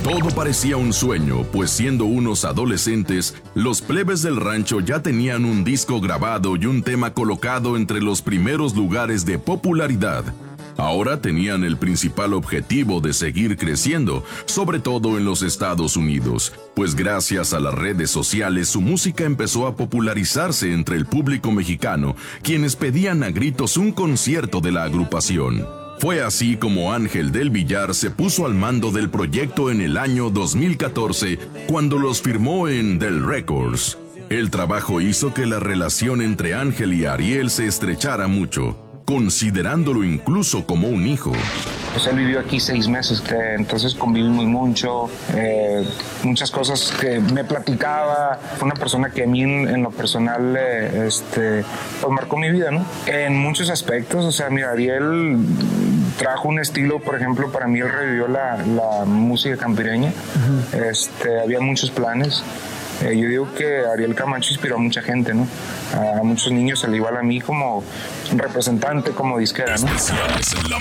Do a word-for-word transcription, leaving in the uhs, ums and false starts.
Todo parecía un sueño, pues siendo unos adolescentes, los plebes del rancho ya tenían un disco grabado y un tema colocado entre los primeros lugares de popularidad. Ahora tenían el principal objetivo de seguir creciendo, sobre todo en los Estados Unidos, pues gracias a las redes sociales su música empezó a popularizarse entre el público mexicano, quienes pedían a gritos un concierto de la agrupación. Fue así como Ángel del Villar se puso al mando del proyecto en el año dos mil catorce, cuando los firmó en Del Records. El trabajo hizo que la relación entre Ángel y Ariel se estrechara mucho, considerándolo incluso como un hijo. Pues él vivió aquí seis meses, que entonces convivimos mucho, eh, muchas cosas que me platicaba. Fue una persona que a mí en, en lo personal eh, este, pues marcó mi vida, ¿no? En muchos aspectos, o sea, mira, Ariel trajo un estilo, por ejemplo, para mí él revivió la, la música campireña. Uh-huh. este, había muchos planes. Eh, yo digo que Ariel Camacho inspiró a mucha gente, ¿no? A muchos niños, al igual a mí, como representante, como disquera, ¿no?